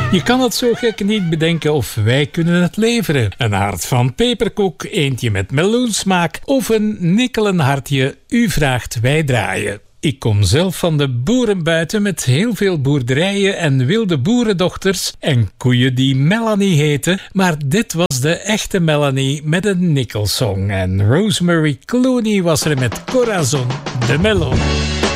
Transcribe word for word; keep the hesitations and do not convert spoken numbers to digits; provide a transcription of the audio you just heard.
Je kan het zo gek niet bedenken of wij kunnen het leveren. Een hart van peperkoek, eentje met meloensmaak of een nikkelen hartje, u vraagt wij draaien. Ik kom zelf van de boerenbuiten met heel veel boerderijen en wilde boerendochters en koeien die Melanie heten. Maar dit was de echte Melanie met een nikkelsong. En Rosemary Clooney was er met Corazon de Melon.